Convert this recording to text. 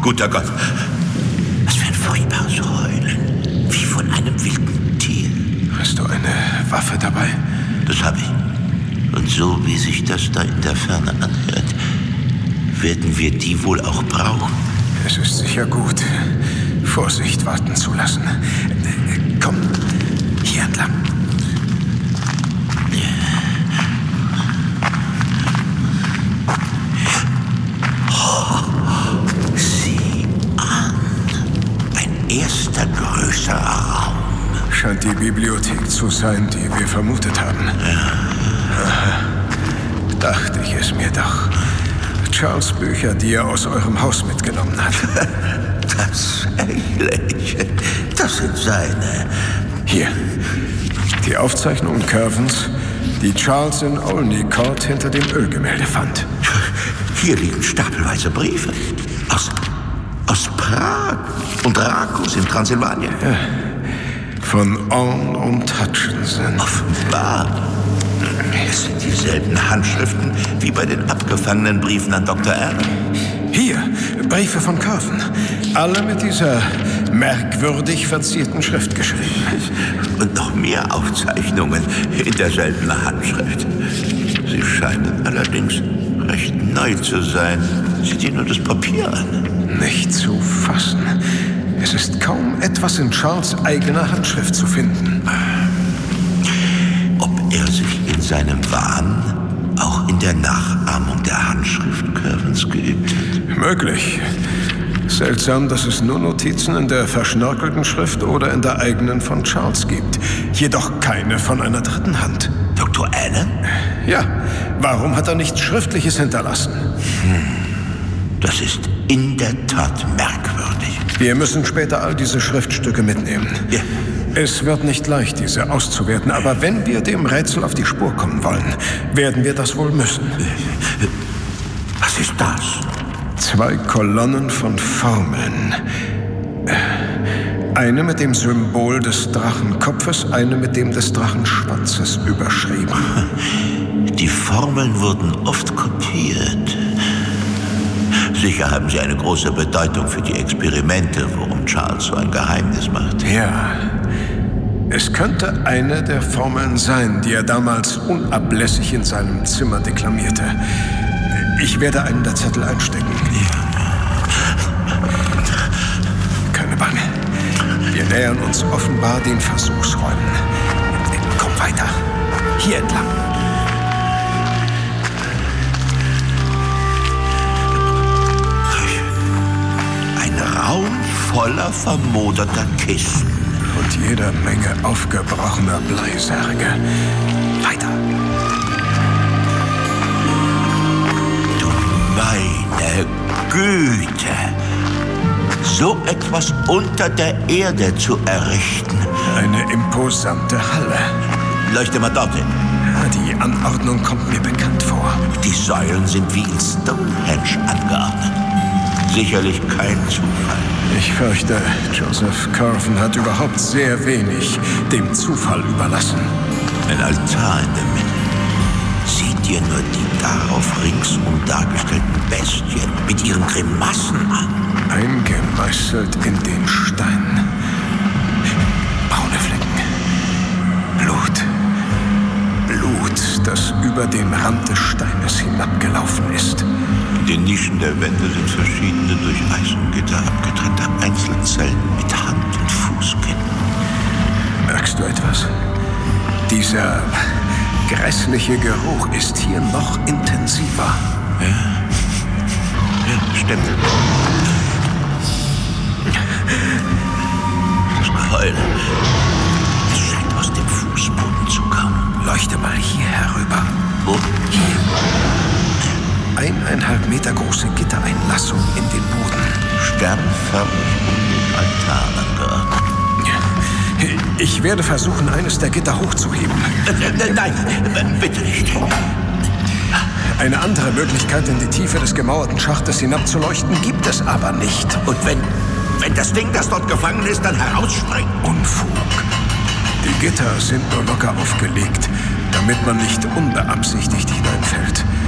Guter Gott. Was für ein furchtbares Heulen. Wie von einem wilden Tier. Hast du eine Waffe dabei? Das habe ich. Und so wie sich das da in der Ferne anhört, werden wir die wohl auch brauchen. Es ist sicher gut, Vorsicht walten zu lassen. Komm, hier entlang. Sieh an. Ein erster größerer Raum. Scheint die Bibliothek zu sein, die wir vermutet haben. Aha. Dachte ich es mir doch. Charles' Bücher, die er aus eurem Haus mitgenommen hat. Das Engländchen, das sind seine. Hier, die Aufzeichnungen Curvens, die Charles in Olney Court hinter dem Ölgemälde fand. Hier liegen stapelweise Briefe. Aus Prag und Rakus in Transsilvanien. Ja. Von Orne und Hutchinson. Offenbar. Es sind dieselben Handschriften wie bei den abgefangenen Briefen an Dr. Allen. Hier, Briefe von Curven. Alle mit dieser merkwürdig verzierten Schrift geschrieben. Und noch mehr Aufzeichnungen in derselben Handschrift. Sie scheinen allerdings recht neu zu sein. Sieh dir nur das Papier an. Nicht zu fassen. Es ist kaum etwas in Charles' eigener Handschrift zu finden. Ob er sich in seinem Wahn auch in der Nachahmung der Handschrift Curvens geübt hat? Möglich. Seltsam, dass es nur Notizen in der verschnörkelten Schrift oder in der eigenen von Charles gibt. Jedoch keine von einer dritten Hand. Dr. Allen? Ja. Warum hat er nichts Schriftliches hinterlassen? Das ist in der Tat merkwürdig. Wir müssen später all diese Schriftstücke mitnehmen. Ja. Es wird nicht leicht, diese auszuwerten, aber wenn wir dem Rätsel auf die Spur kommen wollen, werden wir das wohl müssen. Was ist das? 2 Kolonnen von Formeln. Eine mit dem Symbol des Drachenkopfes, eine mit dem des Drachenschwanzes überschrieben. Die Formeln wurden oft kopiert. Sicher haben sie eine große Bedeutung für die Experimente, worum Charles so ein Geheimnis macht. Ja. Es könnte eine der Formeln sein, die er damals unablässig in seinem Zimmer deklamierte. Ich werde einen der Zettel einstecken. Keine Bange. Wir nähern uns offenbar den Versuchsräumen. Komm weiter. Hier entlang. Ein Raum voller vermoderter Kisten. Und jeder Menge aufgebrochener Bleisärge. Weiter. Du meine Güte! So etwas unter der Erde zu errichten. Eine imposante Halle. Leuchte mal dorthin. Ja, die Anordnung kommt mir bekannt vor. Die Säulen sind wie in Stonehenge angeordnet. Sicherlich kein Zufall. Ich fürchte, Joseph Curven hat überhaupt sehr wenig dem Zufall überlassen. Ein Altar in der Mitte. Sieh dir nur die darauf ringsum dargestellten Bestien mit ihren Grimassen an. Eingemeißelt in den Stein. Braune Flecken. Blut. Blut, das über den Rand des Steines hinabgelaufen ist. In den Nischen der Wände sind verschiedene durch Eisengitter abgetrennte Einzelzellen mit Hand- und Fußketten. Merkst du etwas? Dieser grässliche Geruch ist hier noch intensiver. Ja, stimmt. Das Geheul, das scheint aus dem Fußboden zu kommen. Leuchte mal hier herüber. Wo? Hier. 1,5 Meter große Gittereinlassung in den Boden. Sternförmig um den Altar angeordnet. Ich werde versuchen, eines der Gitter hochzuheben. Nein, bitte nicht. Eine andere Möglichkeit, in die Tiefe des gemauerten Schachtes hinabzuleuchten, gibt es aber nicht. Und wenn das Ding, das dort gefangen ist, dann herausspringt? Unfug. Die Gitter sind nur locker aufgelegt, damit man nicht unbeabsichtigt hineinfällt.